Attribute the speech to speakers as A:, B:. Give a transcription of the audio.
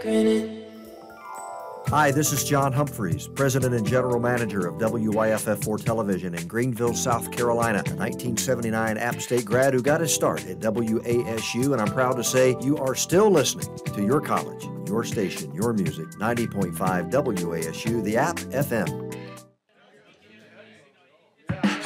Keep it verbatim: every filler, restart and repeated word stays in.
A: grinning.
B: Hi, this is John Humphreys, President and General Manager of W Y F F four Television in Greenville, South Carolina, a nineteen seventy-nine App State grad who got his start at W A S U, and I'm proud to say you are still listening to your college, your station, your music, ninety point five W A S U, the App F M.